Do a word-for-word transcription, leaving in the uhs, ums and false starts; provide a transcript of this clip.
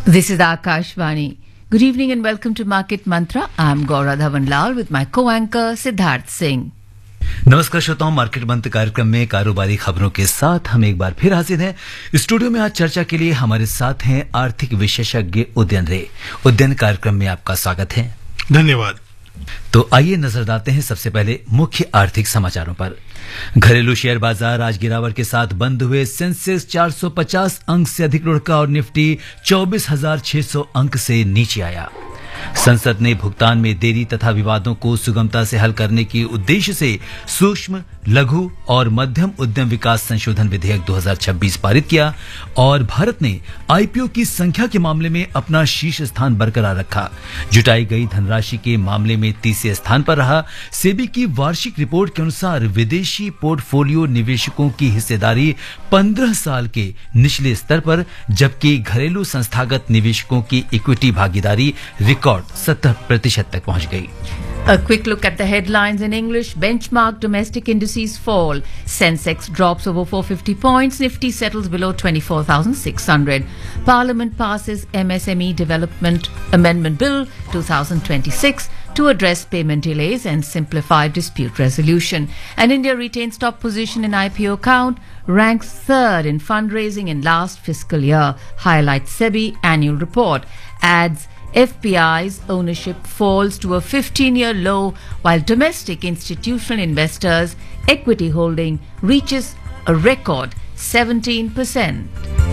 This is Akashvani. Good evening and welcome to Market Mantra. I'm Gaura Dhawanlal with my co-anchor Siddharth Singh. नमस्कार श्रोताओं, market मंत्र कार्यक्रम में कारोबारी खबरों के साथ हम एक बार फिर हाजिर हैं। स्टूडियो में आज चर्चा के लिए हमारे साथ हैं आर्थिक विशेषज्ञ उदयन रे। उदयन, कार्यक्रम में आपका स्वागत है। धन्यवाद। तो आइए नजर डालते हैं सबसे पहले मुख्य आर्थिक समाचारों पर। घरेलू शेयर बाजार आज गिरावट के साथ बंद हुए। सेंसेक्स चार सौ पचास अंक से अधिक लुढ़का और निफ्टी चौबीस हजार छह सौ अंक से नीचे आया। संसद ने भुगतान में देरी तथा विवादों को सुगमता से हल करने के उद्देश्य से सूक्ष्म, लघु और मध्यम उद्यम विकास संशोधन विधेयक दो हज़ार छब्बीस पारित किया और भारत ने आईपीओ की संख्या के मामले में अपना शीर्ष स्थान बरकरार रखा। जुटाई गई धनराशि के मामले में तीसरे स्थान पर रहा। सेबी की वार्षिक रिपोर्ट के अनुसार विदेशी पोर्टफोलियो निवेशकों की हिस्सेदारी पंद्रह साल के निचले स्तर पर, जबकि घरेलू संस्थागत निवेशकों की इक्विटी भागीदारी रिकॉर्ड सत्तर प्रतिशत तक पहुंच गई। A quick look at the headlines in English. Benchmark domestic indices fall. Sensex drops over four hundred fifty points. Nifty settles below twenty-four thousand six hundred. Parliament passes M S M E Development Amendment Bill twenty twenty-six to address payment delays and simplify dispute resolution. And India retains top position in I P O count, ranks third in fundraising in last fiscal year. Highlights SEBI annual report. Adds F P I's ownership falls to a fifteen-year low, while domestic institutional investors' equity holding reaches a record seventeen percent.